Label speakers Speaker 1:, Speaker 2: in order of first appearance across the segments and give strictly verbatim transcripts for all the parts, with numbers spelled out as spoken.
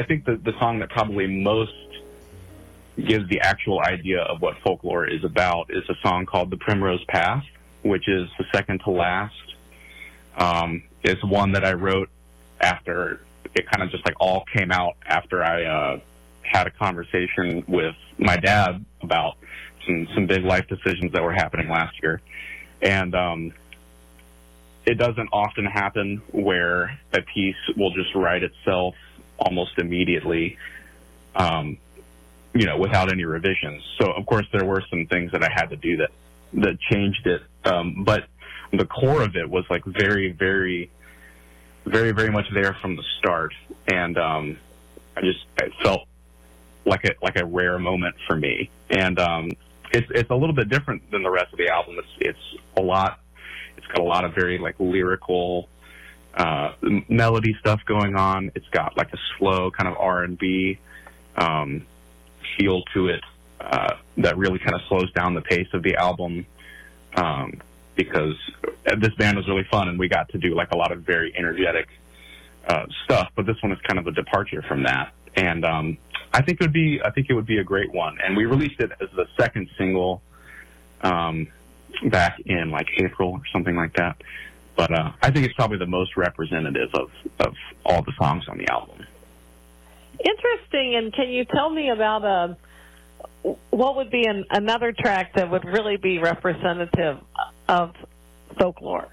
Speaker 1: I think the, the song that probably most gives the actual idea of what Folklore is about is a song called The Primrose Path, which is the second to last. Um, it's one that I wrote after it kind of just like all came out after I uh, had a conversation with my dad about some, some big life decisions that were happening last year. And um, it doesn't often happen where a piece will just write itself almost immediately, um, you know, without any revisions. So, of course, there were some things that I had to do that, that changed it. Um, but the core of it was, like, very, very, very, very much there from the start. And um, I just it felt like a, like a rare moment for me. And um, it's, it's a little bit different than the rest of the album. It's, it's a lot, it's got a lot of very, like, lyrical uh, melody stuff going on. It's got, like, a slow kind of R and B um feel to it uh, that really kind of slows down the pace of the album um, because this band was really fun and we got to do like a lot of very energetic uh, stuff. But this one is kind of a departure from that, and um, I think it would be I think it would be a great one. And we released it as the second single um, back in like April or something like that. But uh, I think it's probably the most representative of of all the songs on the album.
Speaker 2: Interesting. And can you tell me about uh, what would be an, another track that would really be representative of Folklore?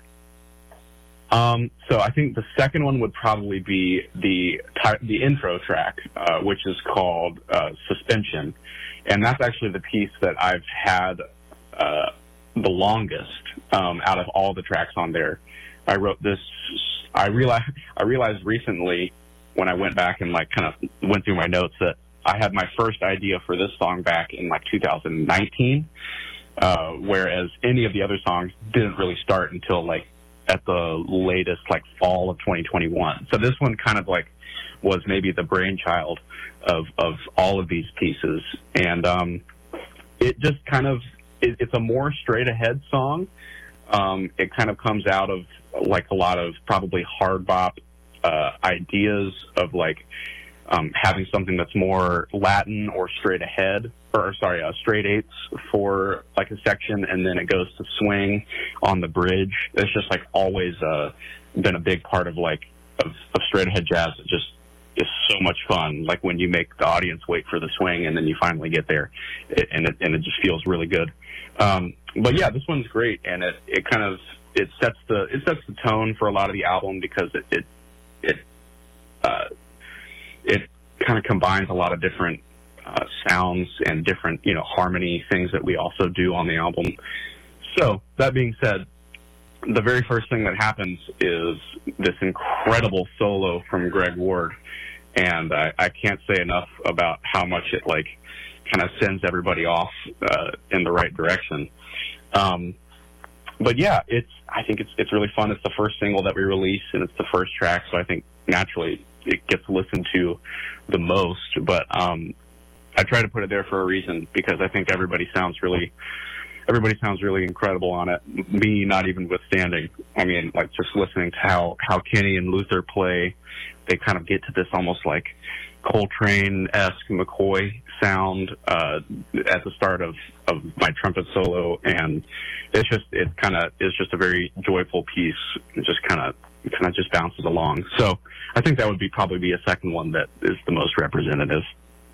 Speaker 1: Um, so I think the second one would probably be the the intro track, uh, which is called uh, Suspension. And that's actually the piece that I've had uh, the longest um, out of all the tracks on there. I wrote this, I realized, I realized recently when I went back and like kind of went through my notes that I had my first idea for this song back in like two thousand nineteen, uh, whereas any of the other songs didn't really start until like at the latest like fall of twenty twenty-one. So this one kind of like was maybe the brainchild of, of all of these pieces. And um, it just kind of, it, it's a more straight ahead song. Um, it kind of comes out of like a lot of probably hard bop Uh, ideas of like um, having something that's more Latin or straight ahead, or sorry, uh, straight eights for like a section, and then it goes to swing on the bridge. It's just like always uh, been a big part of like of, of straight ahead jazz. It just is so much fun. Like when you make the audience wait for the swing, and then you finally get there, it, and it and it just feels really good. Um, but yeah, this one's great, and it it kind of it sets the it sets the tone for a lot of the album because it. it It uh, it kind of combines a lot of different uh, sounds and different, you know, harmony things that we also do on the album. So that being said, the very first thing that happens is this incredible solo from Greg Ward, and I, I can't say enough about how much it like kind of sends everybody off uh, in the right direction. Um, But yeah, it's. I think it's it's really fun. It's the first single that we released, and it's the first track, so I think naturally it gets listened to the most. But um, I try to put it there for a reason because I think everybody sounds really, everybody sounds really incredible on it. Me not even withstanding. I mean, like just listening to how how Kenny and Luther play, they kind of get to this almost like Coltrane-esque McCoy sound uh, at the start of, of my trumpet solo, and it's just it kind of is just a very joyful piece. It just kind of kind of just bounces along. So I think that would be probably be a second one that is the most representative.